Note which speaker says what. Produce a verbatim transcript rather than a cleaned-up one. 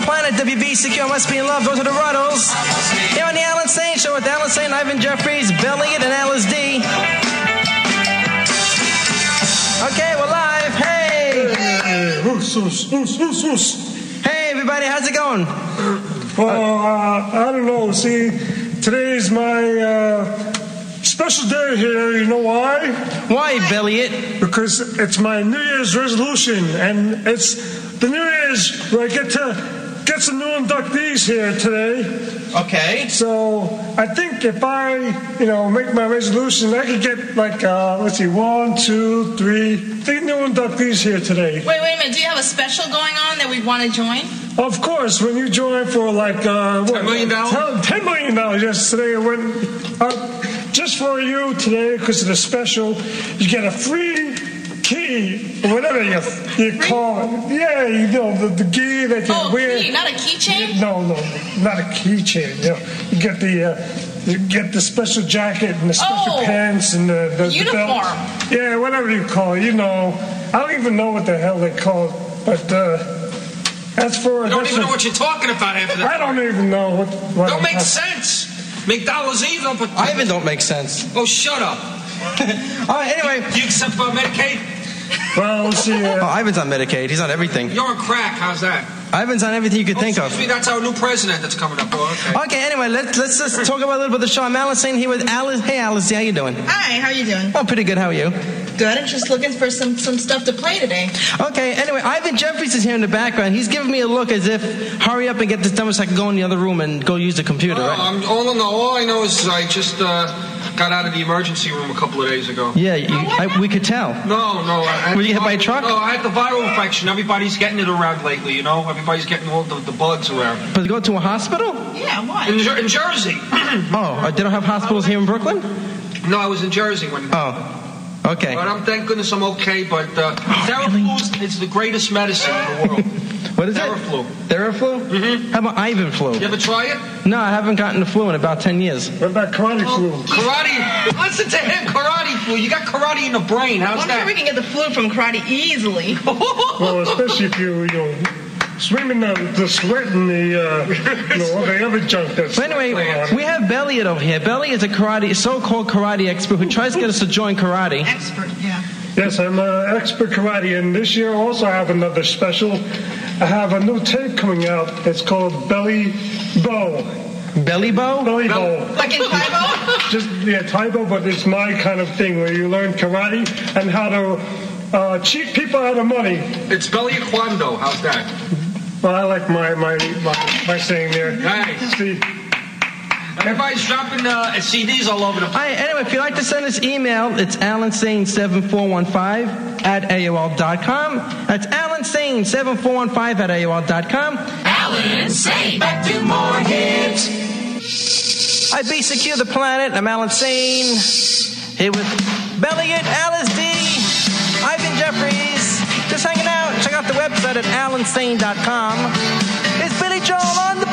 Speaker 1: planet, W B C Q, must be in love. Those are the Ruddles. Here on the Alan Sane Show with Alan Sane, Ivan Jeffries, Belliot, and Alice D. Okay, we're live. Hey.
Speaker 2: Hey, who's, who's, who's, who's, who's?
Speaker 1: Hey, everybody, how's it going?
Speaker 2: Well, uh, I don't know. See, today's my uh, special day here. You know why?
Speaker 1: Why, Belliot?
Speaker 2: Because it's my New Year's resolution, and it's the New Year's where I get to get some new inductees here today.
Speaker 1: Okay.
Speaker 2: So I think if I, you know, make my resolution, I could get like, uh, let's see, one, two, three, three new inductees here today.
Speaker 3: Wait, wait a minute. Do you have a special going on that we want to join?
Speaker 2: Of course, when you join for like uh, what,
Speaker 4: ten million dollars.
Speaker 2: Ten million dollars. Yes, today it went uh, just for you today because of the special. You get a free key, or whatever you you call it. Yeah, you know the, the key that you
Speaker 3: oh,
Speaker 2: wear.
Speaker 3: Key, not a keychain.
Speaker 2: No, no, not a keychain. You know, you get the. Uh, You get the special jacket and the special
Speaker 3: oh,
Speaker 2: pants and the, the
Speaker 3: uniform.
Speaker 2: The belt. Yeah, whatever you call it. You know, I don't even know what the hell they call it, but uh, that's for.
Speaker 4: You don't
Speaker 2: that's
Speaker 4: even
Speaker 2: a,
Speaker 4: know what you're talking about after that.
Speaker 2: I don't even know what. what
Speaker 4: Don't make
Speaker 2: I,
Speaker 4: sense. Make dollars either, but
Speaker 1: Ivan don't make sense.
Speaker 4: oh, shut up.
Speaker 1: All right, anyway.
Speaker 4: Do you accept uh, Medicaid?
Speaker 2: Well, let's see. Uh,
Speaker 1: Oh, Ivan's on Medicaid. He's on everything.
Speaker 4: You're on crack. How's that?
Speaker 1: Ivan's on everything you could
Speaker 4: Oh,
Speaker 1: think of.
Speaker 4: excuse me, that's our new president that's coming up. Oh, okay.
Speaker 1: Okay, anyway, let's let's just talk about a little bit of the show. I'm Alice Sane here with Alice. Hey, Alice, how you doing?
Speaker 3: Hi, how are you doing?
Speaker 1: Oh, pretty good. How are you?
Speaker 3: Good. I'm just looking for some, some stuff to play today.
Speaker 1: Okay, anyway, Ivan Jeffries is here in the background. He's giving me a look as if, hurry up and get this done so I can go in the other room and go use the computer,
Speaker 4: Oh,
Speaker 1: right?
Speaker 4: I'm, all, I know, all I know is I just uh, got out of the emergency room a couple of days ago.
Speaker 1: Yeah, you, I, we could tell.
Speaker 4: No, no. I, I
Speaker 1: Were you hit by a truck?
Speaker 4: No, I had the viral infection. Everybody's getting it around lately, you know? Everybody's getting all the, the bugs around.
Speaker 1: But go to a hospital?
Speaker 3: Yeah, why?
Speaker 4: In, Jer- in Jersey.
Speaker 1: Oh, uh, they don't have hospitals here in Brooklyn?
Speaker 4: No, I was in Jersey when...
Speaker 1: Oh, okay.
Speaker 4: But I'm, thank goodness I'm okay, but uh, Theraflu is the greatest medicine in the world.
Speaker 1: What is
Speaker 4: Theraflu.
Speaker 1: it? Theraflu? Mm-hmm. How about Ivan flu?
Speaker 4: You ever try it?
Speaker 1: No, I haven't gotten the flu in about ten years.
Speaker 2: what about karate flu?
Speaker 4: Oh, karate. Listen to him, karate flu. You got karate in the brain. How's
Speaker 3: I'm sure we
Speaker 4: that?
Speaker 3: can get the flu from karate easily.
Speaker 2: Well, especially if you, you know, swimming the, the sweat and the, uh, you know, all the other junk that's.
Speaker 1: But anyway, we have Belliot over here. Belliot is a karate, so-called karate expert who tries to get us to join karate.
Speaker 3: Expert, yeah.
Speaker 2: Yes, I'm an expert karate, and this year also I have another special. I have a new tape coming out. It's called Belly Bow.
Speaker 1: Belly bow?
Speaker 2: Belly Bow.
Speaker 3: Like in Taibo?
Speaker 2: Just, yeah, Taibo, but it's my kind of thing where you learn karate and how to uh, cheat people out of money.
Speaker 4: It's belly quando. How's that?
Speaker 2: Well, I like my my my, my saying there.
Speaker 4: Nice.
Speaker 2: See,
Speaker 4: Everybody's dropping uh, C Ds all over the place.
Speaker 1: Hi, anyway, if you'd like to send us email, it's alan sane seven four one five at A O L dot com. That's alan sane seven four one five at A O L dot com.
Speaker 5: Alan Sane, back to more hits.
Speaker 1: I B C Q the planet. I'm Alan Sane. Here with Belliot, Alice D, Ivan Jeffries. Just hanging out. Check out the website at alan sane dot com. It's Billy Joel on the